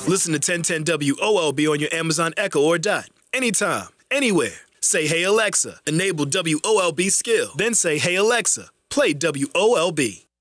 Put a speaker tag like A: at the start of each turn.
A: Listen to 1010 WOLB on your Amazon Echo or Dot. Anytime, anywhere. Say, hey Alexa, enable WOLB skill. Then say, hey Alexa, play WOLB.